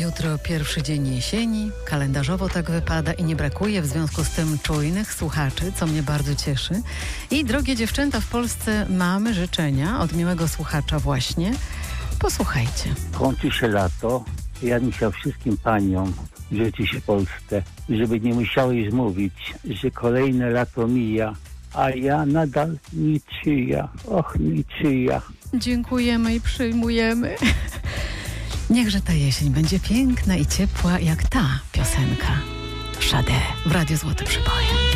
Jutro pierwszy dzień jesieni, kalendarzowo tak wypada i nie brakuje w związku z tym czujnych słuchaczy, co mnie bardzo cieszy. I drogie dziewczęta, w Polsce mamy życzenia od miłego słuchacza właśnie. Posłuchajcie. Kończy się lato. Ja bym chciał wszystkim paniom życzyć w Polsce, żeby nie musiały już mówić, że kolejne lato mija, a ja nadal niczyja. Och, niczyja. Dziękujemy i przyjmujemy. Niechże ta jesień będzie piękna i ciepła jak ta piosenka. Sade w Radiu Złote Przyboje.